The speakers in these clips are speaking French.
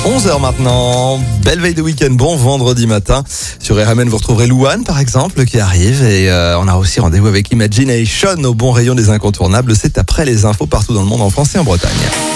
11h maintenant, belle veille de week-end, bon vendredi matin. Sur RMN, vous retrouverez Louane par exemple qui arrive et on a aussi rendez-vous avec Imagination au bon rayon des incontournables. C'est après les infos partout dans le monde en France et en Bretagne.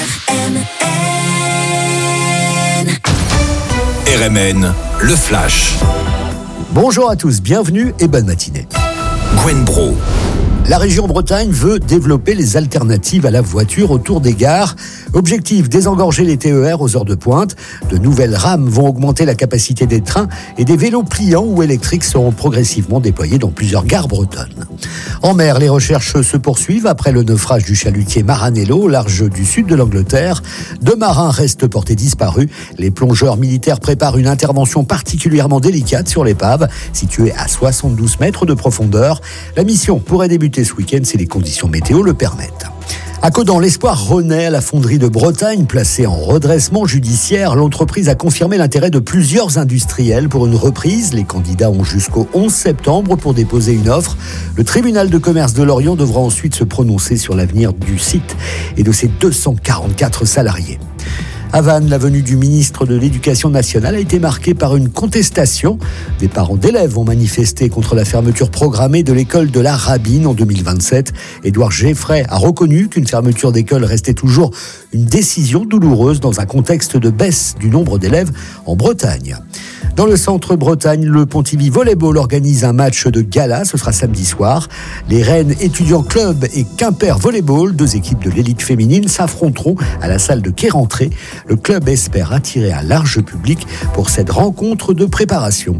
RMN, le Flash. Bonjour à tous, bienvenue et bonne matinée. Gwen Bro. La région Bretagne veut développer les alternatives à la voiture autour des gares. Objectif, désengorger les TER aux heures de pointe. De nouvelles rames vont augmenter la capacité des trains et des vélos pliants ou électriques seront progressivement déployés dans plusieurs gares bretonnes. En mer, les recherches se poursuivent après le naufrage du chalutier Maranello au large du sud de l'Angleterre. 2 marins restent portés disparus. Les plongeurs militaires préparent une intervention particulièrement délicate sur l'épave, située à 72 mètres de profondeur. La mission pourrait débuter ce week-end si les conditions météo le permettent. À Caudan, l'espoir renaît à la fonderie de Bretagne. Placée en redressement judiciaire, l'entreprise a confirmé l'intérêt de plusieurs industriels pour une reprise. Les candidats ont jusqu'au 11 septembre pour déposer une offre. Le tribunal de commerce de Lorient devra ensuite se prononcer sur l'avenir du site et de ses 244 salariés. À Vannes, la venue du ministre de l'Éducation nationale a été marquée par une contestation. Des parents d'élèves ont manifesté contre la fermeture programmée de l'école de la Rabine en 2027. Édouard Geffray a reconnu qu'une fermeture d'école restait toujours une décision douloureuse dans un contexte de baisse du nombre d'élèves en Bretagne. Dans le centre Bretagne, le Pontivy Volleyball organise un match de gala. Ce sera samedi soir. Les Rennes Étudiants Club et Quimper Volleyball, 2 équipes de l'élite féminine, s'affronteront à la salle de Quérentré. Le club espère attirer un large public pour cette rencontre de préparation.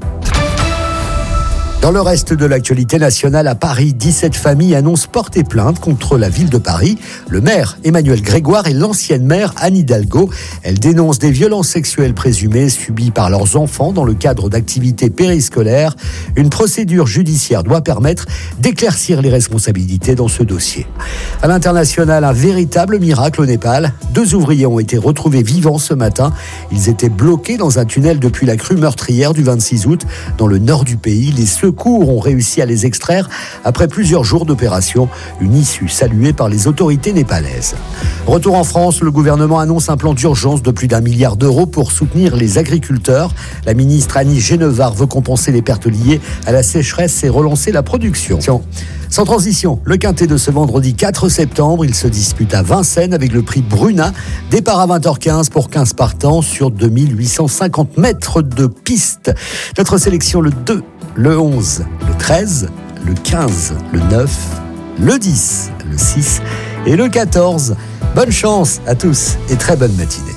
Dans le reste de l'actualité nationale, à Paris, 17 familles annoncent porter plainte contre la ville de Paris. Le maire Emmanuel Grégoire et l'ancienne maire Anne Hidalgo. Elles dénoncent des violences sexuelles présumées subies par leurs enfants dans le cadre d'activités périscolaires. Une procédure judiciaire doit permettre d'éclaircir les responsabilités dans ce dossier. À l'international, un véritable miracle au Népal. 2 ouvriers ont été retrouvés vivants ce matin. Ils étaient bloqués dans un tunnel depuis la crue meurtrière du 26 août dans le nord du pays. Les secours ont réussi à les extraire après plusieurs jours d'opération, une issue saluée par les autorités népalaises. Retour en France, le gouvernement annonce un plan d'urgence de plus d'1 milliard d'euros pour soutenir les agriculteurs. La ministre Annie Genevard veut compenser les pertes liées à la sécheresse et relancer la production. Sans transition, le quintet de ce vendredi 4 septembre, il se dispute à Vincennes avec le prix Bruna. Départ à 20h15 pour 15 partants sur 2850 mètres de piste. Notre sélection le 2, le 11, le 13, le 15, le 9, le 10, le 6 et le 14. Bonne chance à tous et très bonne matinée.